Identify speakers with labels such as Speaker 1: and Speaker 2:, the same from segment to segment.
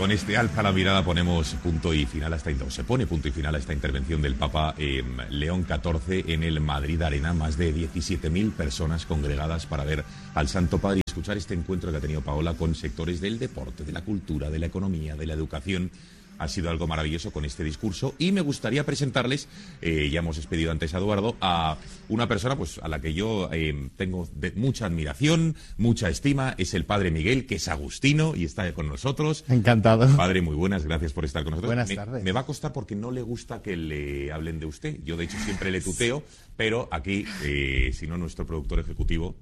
Speaker 1: con este alza la mirada ponemos punto y final a se pone punto y final a esta intervención del Papa León XIV en el Madrid Arena. Más de 17.000 personas congregadas para ver al Santo Padre y escuchar este encuentro que ha tenido Paola con sectores del deporte, de la cultura, de la economía, de la educación. Ha sido algo maravilloso con este discurso y me gustaría presentarles, ya hemos despedido antes a Eduardo, a una persona pues a la que yo tengo mucha admiración, mucha estima. Es el Padre Miguel, que es agustino y está con nosotros.
Speaker 2: Encantado.
Speaker 1: Padre, muy buenas, gracias por estar con nosotros.
Speaker 2: Buenas tardes.
Speaker 1: Me va a costar porque no le gusta que le hablen de usted. Yo, de hecho, siempre le tuteo, pero aquí, si no, nuestro productor ejecutivo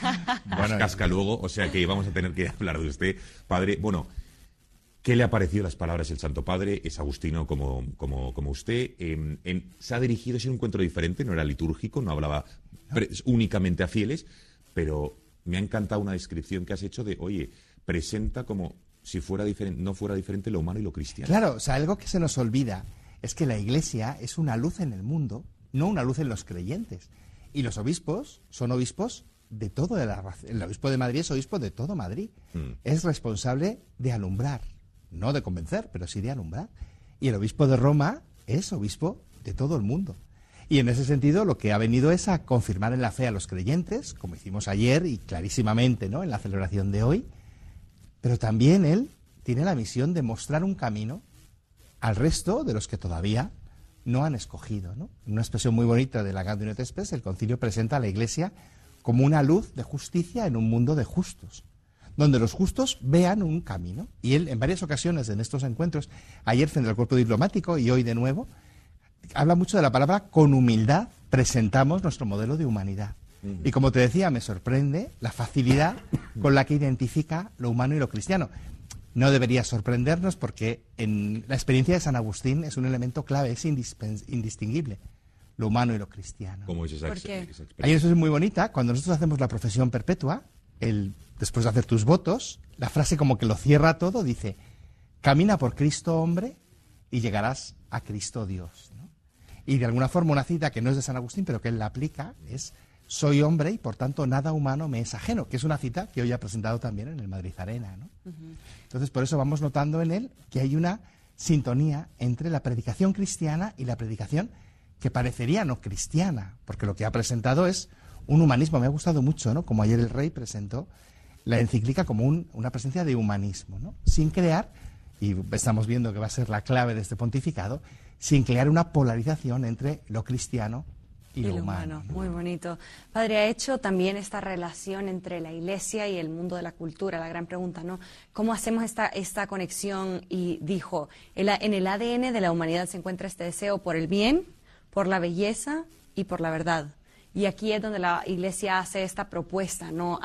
Speaker 1: nos casca luego, o sea que vamos a tener que hablar de usted. Padre, bueno, ¿qué le ha parecido las palabras del Santo Padre? Es agustino como usted. Se ha dirigido, es un encuentro diferente, no era litúrgico, no hablaba únicamente a fieles, pero me ha encantado una descripción que has hecho de, oye, presenta como si fuera no fuera diferente lo humano y lo cristiano.
Speaker 2: Claro, o sea, algo que se nos olvida es que la Iglesia es una luz en el mundo, no una luz en los creyentes. Y los obispos son obispos de todo. El obispo de Madrid es obispo de todo Madrid. Es responsable de alumbrar. No de convencer, pero sí de alumbrar. Y el obispo de Roma es obispo de todo el mundo. Y en ese sentido lo que ha venido es a confirmar en la fe a los creyentes, como hicimos ayer y clarísimamente, ¿no?, en la celebración de hoy. Pero también él tiene la misión de mostrar un camino al resto de los que todavía no han escogido, ¿no? Una expresión muy bonita de la Gaudium et Spes, el concilio presenta a la Iglesia como una luz de justicia en un mundo de justos, donde los justos vean un camino. Y él, en varias ocasiones en estos encuentros, ayer frente al cuerpo diplomático y hoy de nuevo, habla mucho de la palabra con humildad presentamos nuestro modelo de humanidad. Y como te decía, me sorprende la facilidad con la que identifica lo humano y lo cristiano. No debería sorprendernos porque en la experiencia de San Agustín es un elemento clave, es indistinguible, lo humano y lo cristiano.
Speaker 1: ¿Cómo es esa experiencia?
Speaker 2: Hay una expresión muy bonita, cuando nosotros hacemos la profesión perpetua, después de hacer tus votos, la frase como que lo cierra todo, dice, camina por Cristo hombre y llegarás a Cristo Dios, ¿no? Y de alguna forma una cita que no es de San Agustín, pero que él la aplica, es, soy hombre y por tanto nada humano me es ajeno, que es una cita que hoy ha presentado también en el Madrid Arena, ¿no? Entonces por eso vamos notando en él que hay una sintonía entre la predicación cristiana y la predicación que parecería no cristiana, porque lo que ha presentado es un humanismo. Me ha gustado mucho, ¿no?, como ayer el rey presentó la encíclica como una presencia de humanismo, ¿no?, sin crear, y estamos viendo que va a ser la clave de este pontificado, sin crear una polarización entre lo cristiano y lo humano.
Speaker 3: Muy bonito. Padre, ha hecho también esta relación entre la Iglesia y el mundo de la cultura. La gran pregunta, ¿no? ¿Cómo hacemos esta conexión? Y dijo, en el ADN de la humanidad se encuentra este deseo por el bien, por la belleza y por la verdad. Y aquí es donde la Iglesia hace esta propuesta, ¿no?,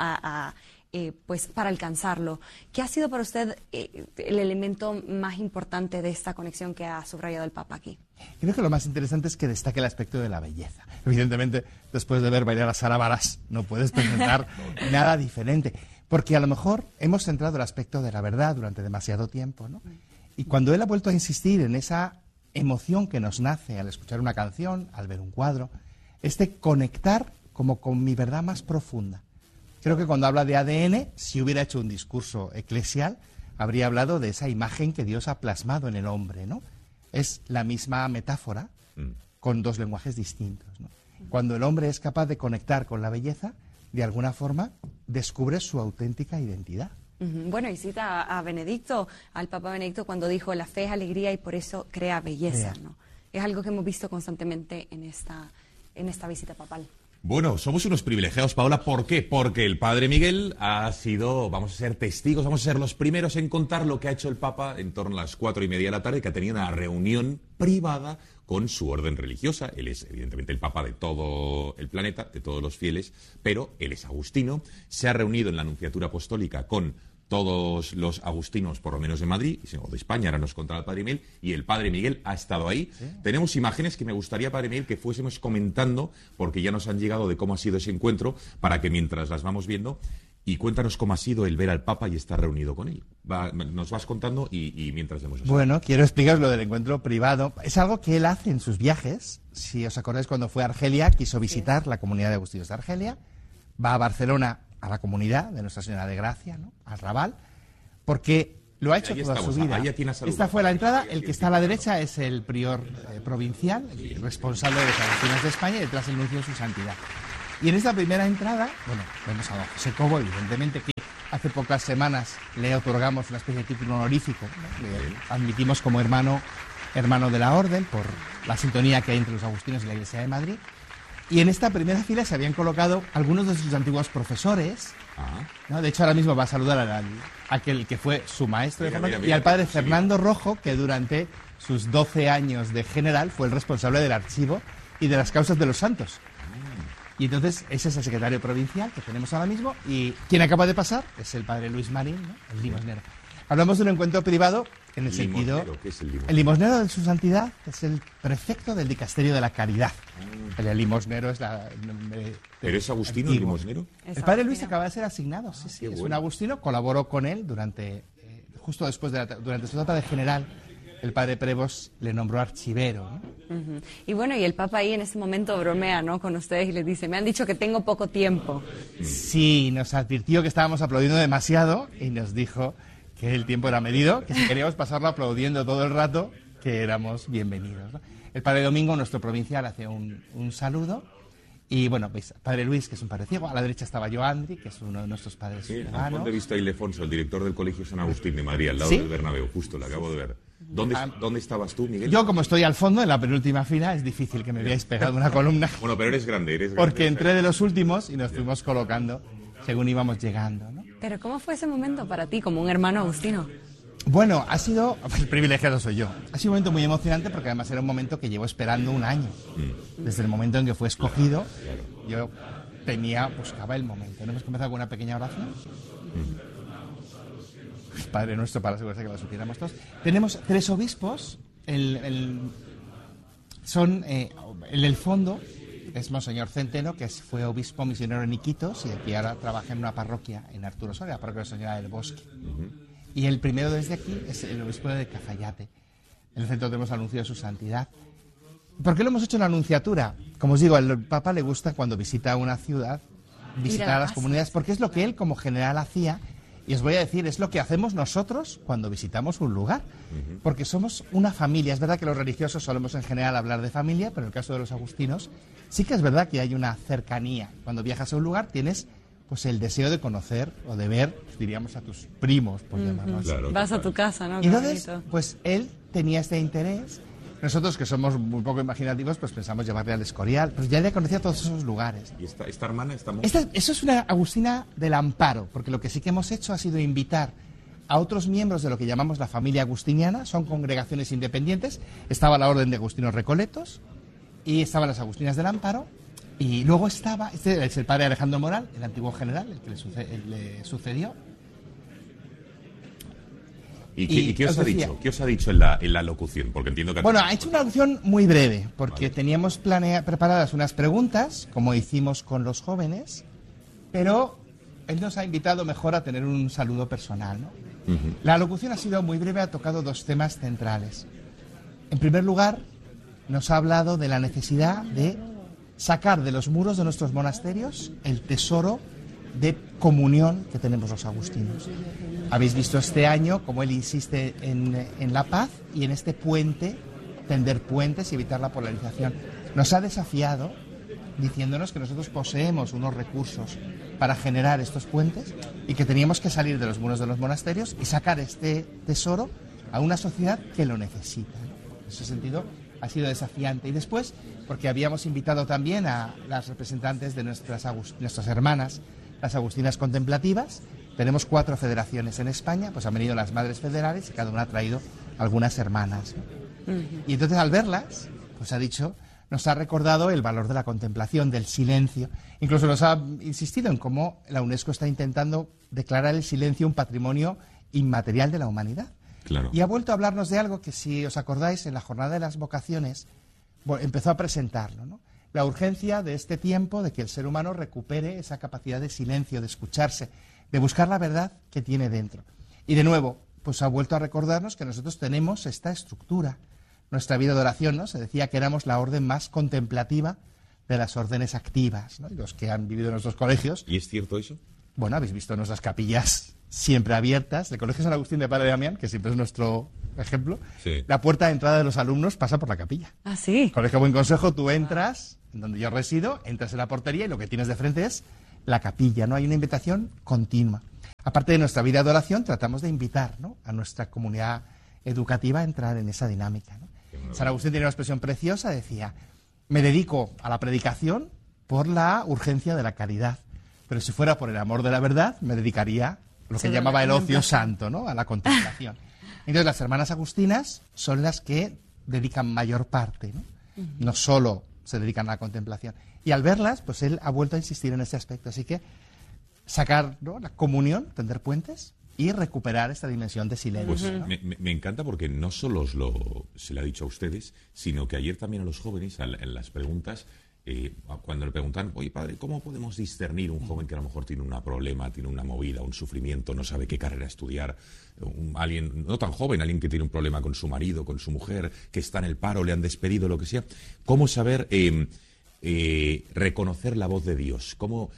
Speaker 3: pues para alcanzarlo. ¿Qué ha sido para usted el elemento más importante de esta conexión que ha subrayado el Papa aquí?
Speaker 2: Creo que lo más interesante es que destaque el aspecto de la belleza. Evidentemente, después de ver bailar a Sara Baras, no puedes presentar nada diferente, porque a lo mejor hemos centrado el aspecto de la verdad durante demasiado tiempo, ¿no? Y cuando él ha vuelto a insistir en esa emoción que nos nace al escuchar una canción, al ver un cuadro, es de conectar como con mi verdad más profunda. Creo que cuando habla de ADN, si hubiera hecho un discurso eclesial, habría hablado de esa imagen que Dios ha plasmado en el hombre, ¿no? Es la misma metáfora con dos lenguajes distintos, ¿no? Cuando el hombre es capaz de conectar con la belleza, de alguna forma descubre su auténtica identidad.
Speaker 3: Bueno, y cita a Benedicto, al Papa Benedicto, cuando dijo, la fe es alegría y por eso crea belleza, ¿no? Es algo que hemos visto constantemente en esta visita papal.
Speaker 1: Bueno, somos unos privilegiados, Paola. ¿Por qué? Porque el Padre Miguel vamos a ser testigos, vamos a ser los primeros en contar lo que ha hecho el Papa en torno a las 4:30 de la tarde, que ha tenido una reunión privada con su orden religiosa. Él es, evidentemente, el Papa de todo el planeta, de todos los fieles, pero él es agustino. Se ha reunido en la Nunciatura Apostólica con todos los agustinos, por lo menos de Madrid, o de España, ahora nos contará el Padre Miguel, y el Padre Miguel ha estado ahí. ¿Sí? Tenemos imágenes que me gustaría, Padre Miguel, que fuésemos comentando, porque ya nos han llegado de cómo ha sido ese encuentro, para que mientras las vamos viendo, y cuéntanos cómo ha sido el ver al Papa y estar reunido con él. Nos vas contando y mientras vemos eso.
Speaker 2: Bueno, quiero explicaros lo del encuentro privado. Es algo que él hace en sus viajes. Si os acordáis, cuando fue a Argelia, quiso visitar la comunidad de agustinos de Argelia, va a Barcelona a la comunidad de Nuestra Señora de Gracia, ¿no?, al Raval, porque Lo ha hecho
Speaker 1: Ahí
Speaker 2: toda
Speaker 1: estamos,
Speaker 2: su vida.
Speaker 1: ahí a quien ha saludado.
Speaker 2: Esta fue la entrada. El que está a la derecha es el prior provincial, el responsable de los agustinos de España, y detrás el nuncio de su santidad. Y en esta primera entrada, bueno, vemos a don José Cobo, evidentemente, que hace pocas semanas le otorgamos una especie de título honorífico, ¿no? Le admitimos como hermano de la orden por la sintonía que hay entre los agustinos y la Iglesia de Madrid. Y en esta primera fila se habían colocado algunos de sus antiguos profesores, ¿no? De hecho, ahora mismo va a saludar a aquel que fue su maestro de formación, y al padre Fernando Rojo, que durante sus 12 años de general fue el responsable del archivo y de las causas de los santos. Y entonces ese es el secretario provincial que tenemos ahora mismo, y quien acaba de pasar es el padre Luis Marín, ¿no? El limosnero. Hablamos de un encuentro privado en el sentido...
Speaker 1: ¿Qué es el limosnero?
Speaker 2: El limosnero de su santidad es el prefecto del dicasterio de la caridad. El limosnero es la...
Speaker 1: ¿Pero es agustino el limosnero?
Speaker 2: El padre Luis acaba de ser asignado, sí, sí. Es un agustino, colaboró con él durante... justo después durante su etapa de general. El padre Prevost le nombró archivero, ¿no?
Speaker 3: Y bueno, y el Papa ahí en ese momento bromea, ¿no?, con ustedes y les dice, me han dicho que tengo poco tiempo.
Speaker 2: Sí, nos advirtió que estábamos aplaudiendo demasiado y nos dijo que el tiempo era medido, que si queríamos pasarlo aplaudiendo todo el rato, que éramos bienvenidos, ¿no? El padre Domingo, nuestro provincial, hace un saludo. Y bueno, veis, padre Luis, que es un padre ciego. A la derecha estaba yo, Andri, que es uno de nuestros padres ciudadanos.
Speaker 1: ¿Dónde he visto a Ildefonso, el director del Colegio San Agustín de Madrid, al lado
Speaker 2: ¿Sí?
Speaker 1: del Bernabéu? Justo, lo acabo de ver. ¿Dónde estabas tú, Miguel?
Speaker 2: Yo, como estoy al fondo, en la penúltima fila, es difícil que me veáis pegado en una columna.
Speaker 1: Bueno, pero eres grande.
Speaker 2: Porque entré de los últimos y nos fuimos colocando según íbamos llegando, ¿no?
Speaker 3: Pero ¿cómo fue ese momento para ti, como un hermano agustino?
Speaker 2: Bueno, ha sido... El privilegiado soy yo. Ha sido un momento muy emocionante porque además era un momento que llevo esperando un año. Desde el momento en que fue escogido, yo buscaba el momento. ¿No hemos comenzado con una pequeña oración? Padre nuestro, para asegurarse que la supiéramos todos. Tenemos 3 obispos. El fondo es Monseñor Centeno, que fue obispo misionero en Iquitos y aquí ahora trabaja en una parroquia en Arturo Soria, la parroquia de Señora del Bosque. Y el primero desde aquí es el obispo de Cafayate. En el centro tenemos el anuncio de su santidad. ¿Por qué lo hemos hecho en la anunciatura? Como os digo, al Papa le gusta cuando visita una ciudad, visitar a las comunidades, porque es lo que él como general hacía. Y os voy a decir, es lo que hacemos nosotros cuando visitamos un lugar. Porque somos una familia. Es verdad que los religiosos solemos en general hablar de familia, pero en el caso de los agustinos sí que es verdad que hay una cercanía. Cuando viajas a un lugar tienes pues el deseo de conocer o de ver, pues, diríamos, a tus primos, por llamarlo así.
Speaker 1: Claro,
Speaker 3: vas a tu casa, ¿no?
Speaker 2: Y entonces, pues él tenía este interés. Nosotros, que somos muy poco imaginativos, pues pensamos llevarle al Escorial. Pues ya le conocía todos esos lugares.
Speaker 1: ¿Y esta hermana, esta monja?
Speaker 2: Eso es una agustina del Amparo, porque lo que sí que hemos hecho ha sido invitar a otros miembros de lo que llamamos la familia agustiniana. Son congregaciones independientes. Estaba la Orden de Agustinos Recoletos y estaban las Agustinas del Amparo. Y luego estaba, este es el padre Alejandro Moral, el antiguo general, el que le sucedió.
Speaker 1: ¿Y qué os ha dicho? ¿Qué os ha dicho en la locución? Porque entiendo que...
Speaker 2: Bueno, ha hecho una locución muy breve, porque teníamos preparadas unas preguntas, como hicimos con los jóvenes, pero él nos ha invitado mejor a tener un saludo personal, ¿no? La locución ha sido muy breve, ha tocado 2 temas centrales. En primer lugar, nos ha hablado de la necesidad de sacar de los muros de nuestros monasterios el tesoro de comunión que tenemos los agustinos. Habéis visto este año cómo él insiste en la paz y en este puente, tender puentes y evitar la polarización. Nos ha desafiado diciéndonos que nosotros poseemos unos recursos para generar estos puentes y que teníamos que salir de los muros de los monasterios y sacar este tesoro a una sociedad que lo necesita, ¿no? En ese sentido ha sido desafiante. Y después, porque habíamos invitado también a las representantes de nuestras hermanas, las agustinas contemplativas. Tenemos 4 federaciones en España, pues han venido las madres federales y cada una ha traído algunas hermanas, ¿no? Y entonces al verlas, pues ha dicho, nos ha recordado el valor de la contemplación, del silencio. Incluso nos ha insistido en cómo la UNESCO está intentando declarar el silencio un patrimonio inmaterial de la humanidad.
Speaker 1: Claro.
Speaker 2: Y ha vuelto a hablarnos de algo que, si os acordáis, en la jornada de las vocaciones empezó a presentarlo, ¿no? La urgencia de este tiempo de que el ser humano recupere esa capacidad de silencio, de escucharse, de buscar la verdad que tiene dentro. Y de nuevo, pues ha vuelto a recordarnos que nosotros tenemos esta estructura. Nuestra vida de oración, ¿no? Se decía que éramos la orden más contemplativa de las órdenes activas, ¿no? Y los que han vivido en nuestros colegios.
Speaker 1: ¿Y es cierto eso?
Speaker 2: Bueno, habéis visto nuestras capillas siempre abiertas. El Colegio San Agustín de Padre Damián, que siempre es nuestro ejemplo,
Speaker 1: Sí.
Speaker 2: la puerta de entrada de los alumnos pasa por la capilla.
Speaker 3: Ah, sí.
Speaker 2: Colegio Buen Consejo, tú entras, en donde yo resido, entras en la portería y lo que tienes de frente es la capilla, ¿no? Hay una invitación continua. Aparte de nuestra vida de oración, tratamos de invitar, ¿no?, a nuestra comunidad educativa a entrar en esa dinámica, ¿no? San Agustín tenía una expresión preciosa, decía: me dedico a la predicación por la urgencia de la caridad, pero si fuera por el amor de la verdad, me dedicaría a lo que
Speaker 3: Sí,
Speaker 2: llamaba
Speaker 3: la
Speaker 2: el ocio
Speaker 3: contemplación.
Speaker 2: santo, ¿no?, a la contemplación. Entonces las hermanas agustinas son las que dedican mayor parte, ¿no? No solo se dedican a la contemplación. Y al verlas, pues él ha vuelto a insistir en ese aspecto. Así que sacar, ¿no?, la comunión, tender puentes y recuperar esta dimensión de silencio.
Speaker 1: Pues
Speaker 2: ¿no?
Speaker 1: me encanta porque no solo se le ha dicho a ustedes, sino que ayer también a los jóvenes, en las preguntas, cuando le preguntan, oye padre, ¿cómo podemos discernir un joven que a lo mejor tiene un problema, tiene una movida, un sufrimiento, no sabe qué carrera estudiar? Alguien no tan joven, alguien que tiene un problema con su marido, con su mujer, que está en el paro, le han despedido, lo que sea. ¿Cómo saber reconocer la voz de Dios?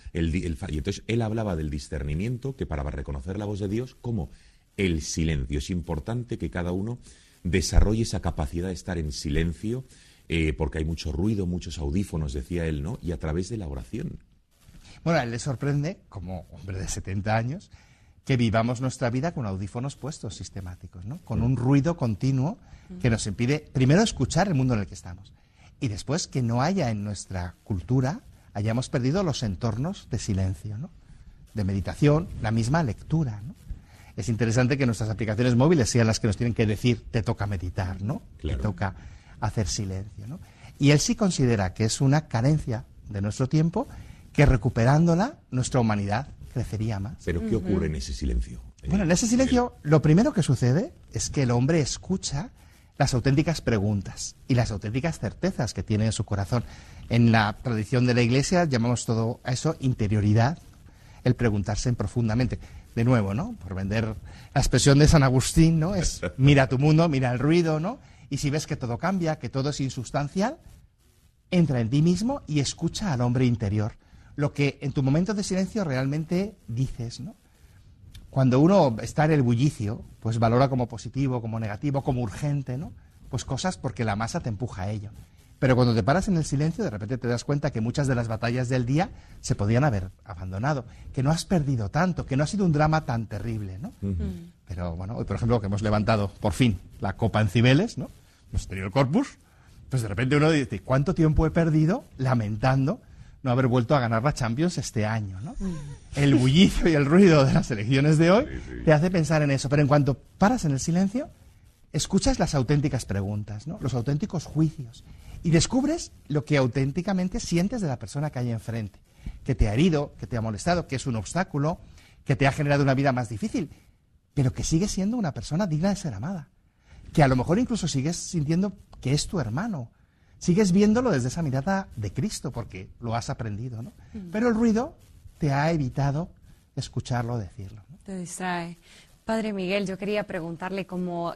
Speaker 1: Y entonces él hablaba del discernimiento, que para reconocer la voz de Dios, como el silencio. Es importante que cada uno desarrolle esa capacidad de estar en silencio, porque hay mucho ruido, muchos audífonos, decía él, ¿no? Y a través de la oración.
Speaker 2: Bueno, a él le sorprende, como hombre de 70 años, que vivamos nuestra vida con audífonos puestos sistemáticos, ¿no? Con un ruido continuo que nos impide, primero, escuchar el mundo en el que estamos, y después que no haya en nuestra cultura, hayamos perdido los entornos de silencio, ¿no?, de meditación, la misma lectura, ¿no? Es interesante que nuestras aplicaciones móviles sean las que nos tienen que decir, te toca meditar, ¿no?
Speaker 1: Claro.
Speaker 2: Te toca hacer silencio, ¿no? Y él sí considera que es una carencia de nuestro tiempo, que recuperándola, nuestra humanidad crecería más.
Speaker 1: Pero ¿qué ocurre en ese silencio?
Speaker 2: Bueno, en ese silencio, lo primero que sucede es que el hombre escucha las auténticas preguntas y las auténticas certezas que tiene en su corazón. En la tradición de la Iglesia llamamos todo a eso interioridad, el preguntarse profundamente. De nuevo, ¿no?, por vender la expresión de San Agustín, ¿no?, es mira tu mundo, mira el ruido, ¿no?, y si ves que todo cambia, que todo es insustancial, entra en ti mismo y escucha al hombre interior, lo que en tu momento de silencio realmente dices, ¿no? Cuando uno está en el bullicio, pues valora como positivo, como negativo, como urgente, ¿no?, pues cosas porque la masa te empuja a ello. Pero cuando te paras en el silencio, de repente te das cuenta que muchas de las batallas del día se podían haber abandonado, que no has perdido tanto, que no ha sido un drama tan terrible, ¿no? Pero bueno, hoy por ejemplo que hemos levantado por fin la Copa en Cibeles, ¿no?, hemos tenido el Corpus, pues de repente uno dice, ¿cuánto tiempo he perdido lamentando no haber vuelto a ganar la Champions este año, ¿no? El bullicio y el ruido de las elecciones de hoy te hace pensar en eso, pero en cuanto paras en el silencio, escuchas las auténticas preguntas, ¿no?, los auténticos juicios, y descubres lo que auténticamente sientes de la persona que hay enfrente, que te ha herido, que te ha molestado, que es un obstáculo, que te ha generado una vida más difícil, pero que sigue siendo una persona digna de ser amada, que a lo mejor incluso sigues sintiendo que es tu hermano, sigues viéndolo desde esa mirada de Cristo, porque lo has aprendido, ¿no? Pero el ruido te ha evitado escucharlo, decirlo, ¿no?
Speaker 3: Te distrae. Padre Miguel, yo quería preguntarle cómo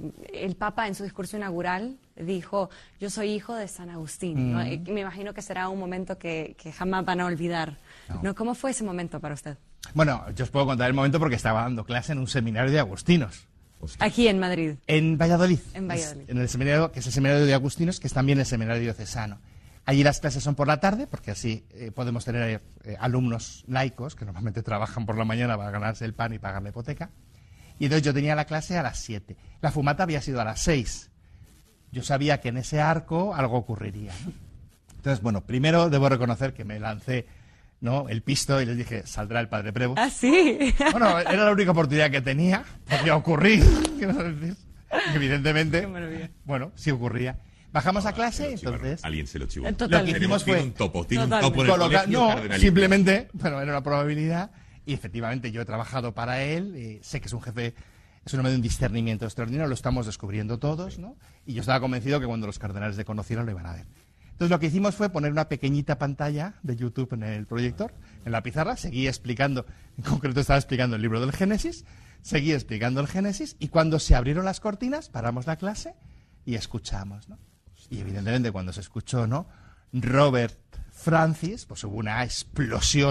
Speaker 3: el Papa en su discurso inaugural dijo, yo soy hijo de San Agustín, ¿no? Me imagino que será un momento que jamás van a olvidar, ¿no? ¿Cómo fue ese momento para usted?
Speaker 2: Bueno, yo os puedo contar el momento porque estaba dando clase en un seminario de agustinos.
Speaker 3: Aquí en Madrid.
Speaker 2: En Valladolid.
Speaker 3: En Valladolid.
Speaker 2: En el seminario, que es el seminario de agustinos, que es también el seminario diocesano. Allí las clases son por la tarde, porque así podemos tener alumnos laicos, que normalmente trabajan por la mañana para ganarse el pan y pagar la hipoteca. Y entonces yo tenía la clase a las 7. La fumata había sido a las 6. Yo sabía que en ese arco algo ocurriría, ¿no? Entonces, bueno, primero debo reconocer que me lancé, ¿no?, el pisto y les dije, saldrá el padre Prevo.
Speaker 3: Ah, sí.
Speaker 2: Bueno, era la única oportunidad que tenía, podía ocurrir, quiero decir, evidentemente,
Speaker 3: Qué maravilla.
Speaker 2: bueno, sí ocurría. Bajamos a clase, entonces,
Speaker 1: Alguien se lo chivó.
Speaker 3: Totalmente.
Speaker 2: Lo que hicimos
Speaker 1: Tiene
Speaker 2: fue
Speaker 1: un topo, tiene un
Speaker 3: Totalmente.
Speaker 1: topo en el colegio
Speaker 2: no,
Speaker 1: cardenalito.
Speaker 2: simplemente, bueno, era una probabilidad, y efectivamente yo he trabajado para él, sé que es un jefe, es un hombre de un discernimiento extraordinario, lo estamos descubriendo todos, ¿no? Y yo estaba convencido que cuando los cardenales le conocieran lo iban a ver. Entonces lo que hicimos fue poner una pequeñita pantalla de YouTube en el proyector, en la pizarra, seguí explicando, en concreto estaba explicando el libro del Génesis, seguí explicando el Génesis, y cuando se abrieron las cortinas, paramos la clase y escuchamos, ¿no? Y evidentemente cuando se escuchó, ¿no?, Robert Francis, pues hubo una explosión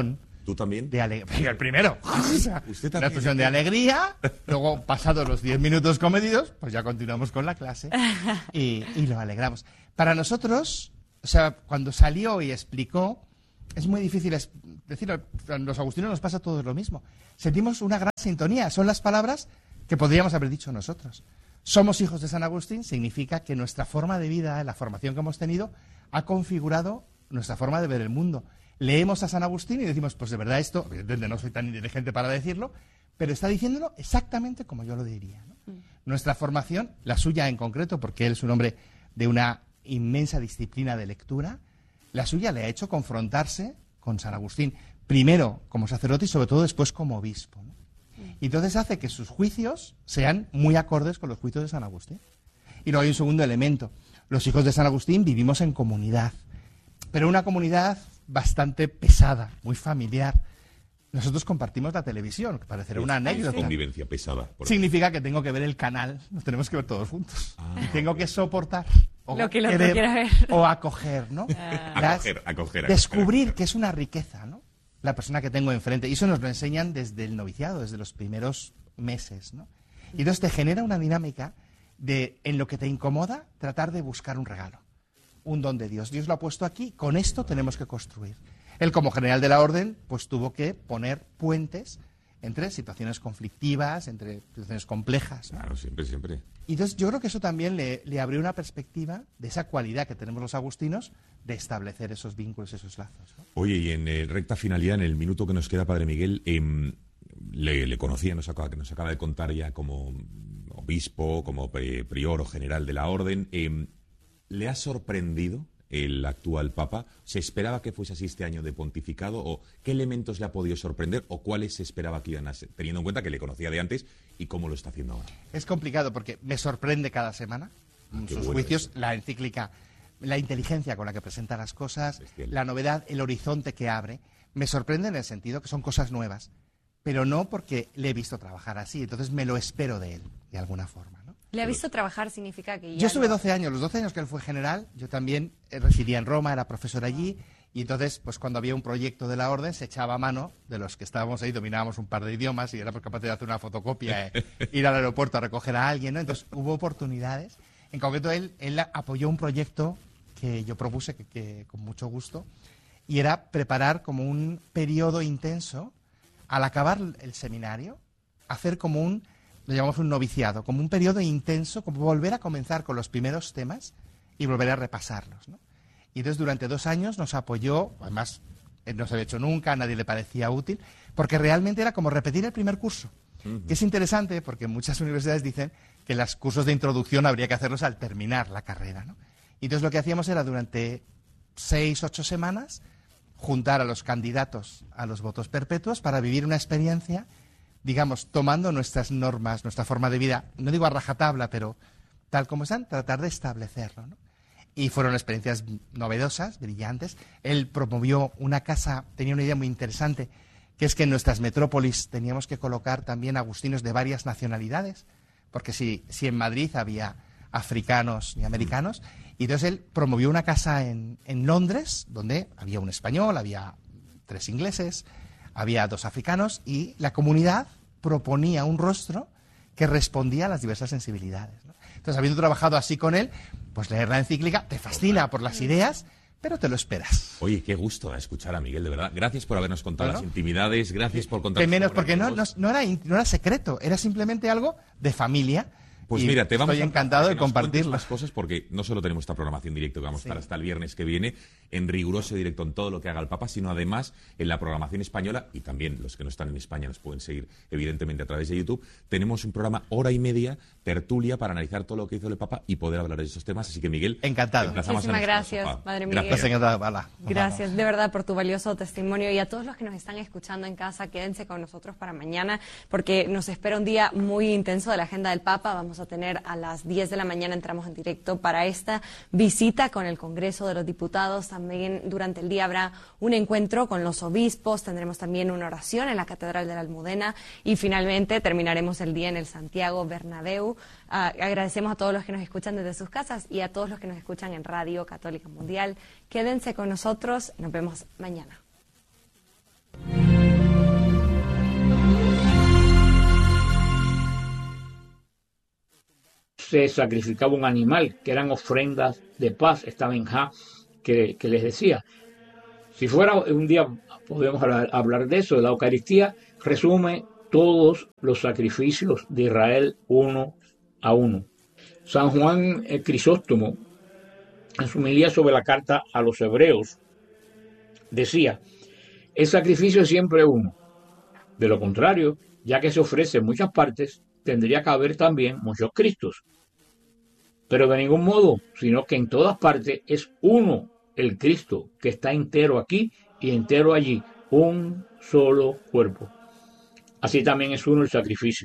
Speaker 1: ¿Tú también?
Speaker 2: El primero. O sea,
Speaker 1: Usted
Speaker 2: una
Speaker 1: también.
Speaker 2: expresión de alegría, luego pasados los 10 minutos comedidos, pues ya continuamos con la clase y lo alegramos. Para nosotros, o sea, cuando salió y explicó, es muy difícil decirlo, a los agustinos nos pasa todo lo mismo. Sentimos una gran sintonía, son las palabras que podríamos haber dicho nosotros. Somos hijos de San Agustín, significa que nuestra forma de vida, la formación que hemos tenido, ha configurado nuestra forma de ver el mundo. Leemos a San Agustín y decimos, pues de verdad esto, evidentemente no soy tan inteligente para decirlo, pero está diciéndolo exactamente como yo lo diría, ¿no? Nuestra formación, la suya en concreto, porque él es un hombre de una inmensa disciplina de lectura, la suya le ha hecho confrontarse con San Agustín, primero como sacerdote y sobre todo después como obispo, ¿no? Y entonces hace que sus juicios sean muy acordes con los juicios de San Agustín. Y luego hay un segundo elemento. Los hijos de San Agustín vivimos en comunidad, pero una comunidad bastante pesada, muy familiar. Nosotros compartimos la televisión, que parecerá una anécdota.
Speaker 1: Convivencia pesada.
Speaker 2: Significa que tengo que ver el canal, nos tenemos que ver todos juntos. Y tengo que soportar o
Speaker 3: Lo que el otro
Speaker 2: querer,
Speaker 3: quiera ver.
Speaker 2: o acoger, ¿no?
Speaker 1: Acoger.
Speaker 2: Descubrir que es una riqueza, ¿no? La persona que tengo enfrente. Y eso nos lo enseñan desde el noviciado, desde los primeros meses, ¿no? Y entonces te genera una dinámica de, en lo que te incomoda, tratar de buscar un regalo, un don de Dios. Dios lo ha puesto aquí, con esto tenemos que construir. Él, como general de la orden, pues tuvo que poner puentes entre situaciones conflictivas, entre situaciones complejas, ¿no?
Speaker 1: Claro, siempre.
Speaker 2: Y entonces yo creo que eso también le abrió una perspectiva de esa cualidad que tenemos los agustinos de establecer esos vínculos, esos lazos, ¿no?
Speaker 1: Oye, y en recta finalidad, en el minuto que nos queda, Padre Miguel, le conocía, nos acaba de contar ya como obispo, como prior o general de la orden. ¿Le ha sorprendido el actual Papa? ¿Se esperaba que fuese así este año de pontificado? ¿O qué elementos le ha podido sorprender? ¿O cuáles se esperaba que iban a ser? Teniendo en cuenta que le conocía de antes y cómo lo está haciendo ahora.
Speaker 2: Es complicado porque me sorprende cada semana sus juicios, la encíclica, la inteligencia con la que presenta las cosas,
Speaker 1: Bestial.
Speaker 2: la novedad, el horizonte que abre. Me sorprende en el sentido que son cosas nuevas, pero no porque le he visto trabajar así. Entonces me lo espero de él, de alguna forma, ¿no?
Speaker 3: ¿Le ha visto trabajar? Significa que ya
Speaker 2: Yo estuve
Speaker 3: lo-
Speaker 2: 12 años, los 12 años que él fue general, yo también residía en Roma, era profesor allí, y entonces, pues cuando había un proyecto de la orden, se echaba a mano de los que estábamos ahí, dominábamos un par de idiomas y éramos capaces de hacer una fotocopia, ir al aeropuerto a recoger a alguien, ¿no? Entonces hubo oportunidades. En concreto, él apoyó un proyecto que yo propuse, que con mucho gusto, y era preparar como un periodo intenso, al acabar el seminario, hacer como lo llamamos un noviciado, como un periodo intenso, como volver a comenzar con los primeros temas y volver a repasarlos, ¿no? Y entonces durante 2 años nos apoyó, además él no se había hecho nunca, a nadie le parecía útil, porque realmente era como repetir el primer curso, que es interesante porque muchas universidades dicen que los cursos de introducción habría que hacerlos al terminar la carrera, ¿no? Y entonces lo que hacíamos era durante 6, 8 semanas juntar a los candidatos a los votos perpetuos para vivir una experiencia, digamos, tomando nuestras normas, nuestra forma de vida, no digo a rajatabla, pero tal como están, tratar de establecerlo, ¿no? Y fueron experiencias novedosas, brillantes. Él promovió una casa, tenía una idea muy interesante, que es que en nuestras metrópolis teníamos que colocar también agustinos de varias nacionalidades, porque si en Madrid había africanos y americanos, y entonces él promovió una casa en Londres, donde había un español, había 3 ingleses, había 2 africanos, y la comunidad proponía un rostro que respondía a las diversas sensibilidades, ¿no? Entonces, habiendo trabajado así con él, pues leer la encíclica te fascina por las ideas, pero te lo esperas.
Speaker 1: Oye, qué gusto escuchar a Miguel, de verdad. Gracias por habernos contado
Speaker 2: Bueno,
Speaker 1: las intimidades, gracias por contar...
Speaker 2: Que menos, porque no era secreto, era simplemente algo de familia.
Speaker 1: Pues
Speaker 2: y
Speaker 1: mira, te vamos
Speaker 2: estoy
Speaker 1: a
Speaker 2: encantado de
Speaker 1: que nos cuentes
Speaker 2: compartirlo.
Speaker 1: más cosas porque no solo tenemos esta programación directa que vamos a estar hasta el viernes que viene en riguroso directo en todo lo que haga el Papa, sino además en la programación española, y también los que no están en España nos pueden seguir evidentemente a través de YouTube. Tenemos un programa hora y media, tertulia, para analizar todo lo que hizo el Papa y poder hablar de esos temas. Así que, Miguel,
Speaker 2: Encantado.
Speaker 1: te emplazamos
Speaker 3: Muchísimas
Speaker 1: a nuestro
Speaker 3: gracias,
Speaker 1: sofá.
Speaker 3: Padre Miguel.
Speaker 1: Gracias.
Speaker 2: Encantado, Bala.
Speaker 3: Gracias de verdad por tu valioso testimonio, y a todos los que nos están escuchando en casa, quédense con nosotros para mañana porque nos espera un día muy intenso de la agenda del Papa. Vamos a tener a las 10 de la mañana, entramos en directo para esta visita con el Congreso de los Diputados. También durante el día habrá un encuentro con los obispos, tendremos también una oración en la Catedral de la Almudena y finalmente terminaremos el día en el Santiago Bernabéu. Agradecemos a todos los que nos escuchan desde sus casas y a todos los que nos escuchan en Radio Católica Mundial. Quédense con nosotros, nos vemos mañana.
Speaker 4: se sacrificaba un animal, que eran ofrendas de paz, esta benjá que les decía. Si fuera un día, podemos hablar de eso. La Eucaristía resume todos los sacrificios de Israel uno a uno. San Juan Crisóstomo, en su homilía sobre la carta a los hebreos, decía: el sacrificio es siempre uno. De lo contrario, ya que se ofrece en muchas partes, tendría que haber también muchos Cristos. Pero de ningún modo, sino que en todas partes es uno el Cristo, que está entero aquí y entero allí, un solo cuerpo. Así también es uno el sacrificio.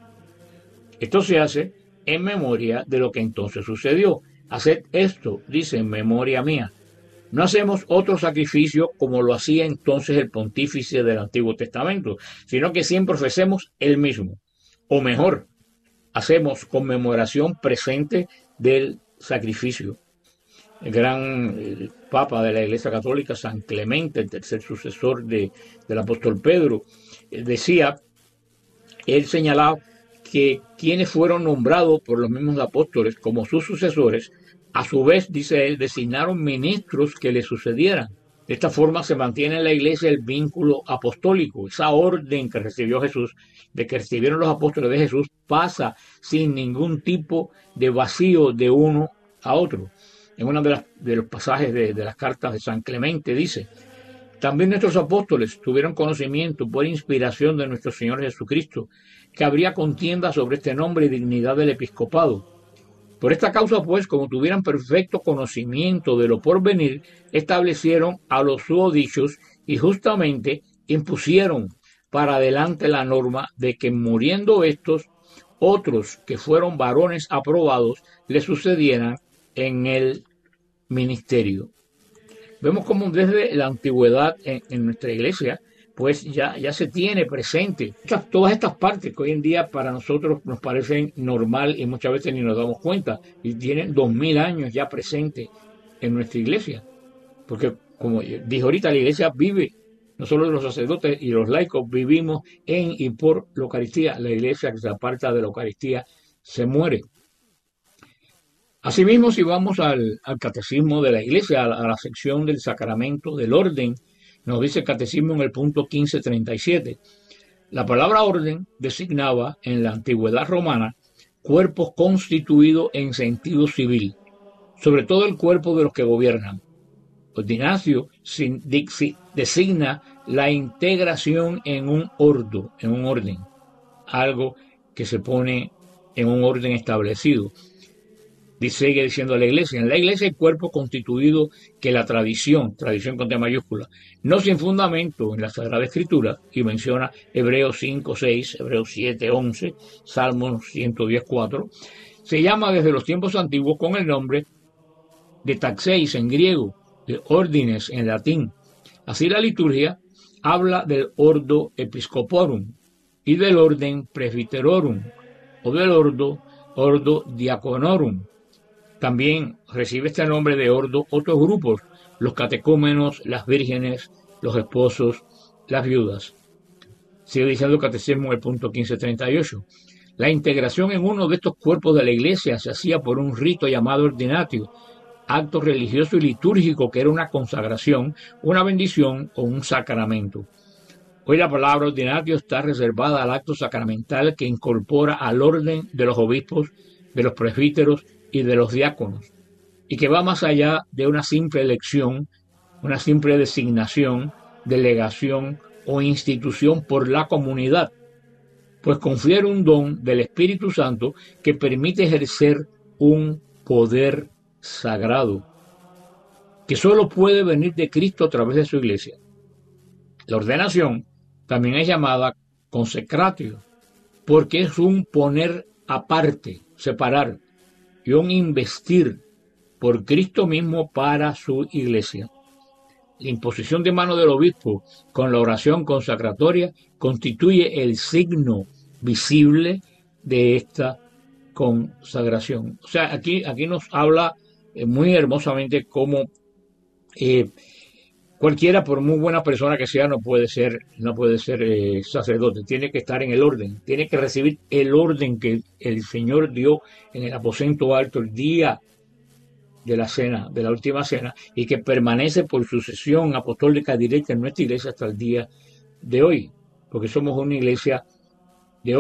Speaker 4: Esto se hace en memoria de lo que entonces sucedió. Haced esto, dice, en memoria mía. No hacemos otro sacrificio como lo hacía entonces el pontífice del Antiguo Testamento, sino que siempre ofrecemos el mismo. O mejor, hacemos conmemoración presente del sacrificio. El gran Papa de la Iglesia Católica, San Clemente, el tercer sucesor del apóstol Pedro, decía, él señalaba que quienes fueron nombrados por los mismos apóstoles como sus sucesores, a su vez, dice él, designaron ministros que le sucedieran. De esta forma se mantiene en la Iglesia el vínculo apostólico. Esa orden que recibió Jesús, de que recibieron los apóstoles de Jesús, pasa sin ningún tipo de vacío de uno a otro. En uno de los pasajes de las cartas de San Clemente dice: también nuestros apóstoles tuvieron conocimiento por inspiración de nuestro Señor Jesucristo, que habría contienda sobre este nombre y dignidad del episcopado. Por esta causa, pues, como tuvieran perfecto conocimiento de lo porvenir, establecieron a los susodichos y justamente impusieron para adelante la norma de que muriendo estos, otros que fueron varones aprobados le sucedieran en el ministerio. Vemos como desde la antigüedad en nuestra iglesia, pues ya se tiene presente todas estas partes que hoy en día para nosotros nos parecen normal y muchas veces ni nos damos cuenta, y tienen 2000 años ya presente en nuestra iglesia, porque como dije ahorita, la iglesia vive, no solo los sacerdotes y los laicos vivimos en y por la Eucaristía. La iglesia que se aparta de la Eucaristía se muere. Asimismo, si vamos al catecismo de la iglesia, a la sección del sacramento del orden, nos dice el catecismo en el punto 1537. La palabra orden designaba en la antigüedad romana cuerpos constituidos en sentido civil, sobre todo el cuerpo de los que gobiernan. Ordinatio designa la integración en un ordo, en un orden, algo que se pone en un orden establecido. Sigue diciendo la iglesia: en la iglesia hay cuerpo constituido que la tradición con T mayúscula, no sin fundamento en la Sagrada Escritura, y menciona Hebreos 5, 6, Hebreos 7, 11, Salmos 110, 4, se llama desde los tiempos antiguos con el nombre de taxeis en griego, de ordines en latín. Así la liturgia habla del ordo episcoporum y del orden presbiterorum o del ordo diaconorum. También recibe este nombre de ordo otros grupos: los catecúmenos, las vírgenes, los esposos, las viudas. Sigue diciendo el catecismo en el punto 1538. La integración en uno de estos cuerpos de la iglesia se hacía por un rito llamado ordinatio, acto religioso y litúrgico que era una consagración, una bendición o un sacramento. Hoy la palabra ordinatio está reservada al acto sacramental que incorpora al orden de los obispos, de los presbíteros y de los diáconos, y que va más allá de una simple elección, una simple designación, delegación o institución por la comunidad, pues confiere un don del Espíritu Santo que permite ejercer un poder sagrado, que solo puede venir de Cristo a través de su iglesia. La ordenación también es llamada consecratio, porque es un poner aparte, separar, y un investir por Cristo mismo para su iglesia. La imposición de mano del obispo con la oración consacratoria constituye el signo visible de esta consagración. O sea, aquí nos habla muy hermosamente cómo Cualquiera, por muy buena persona que sea, no puede ser sacerdote. Tiene que estar en el orden, tiene que recibir el orden que el Señor dio en el aposento alto el día de la cena, de la última cena, y que permanece por sucesión apostólica directa en nuestra iglesia hasta el día de hoy, porque somos una iglesia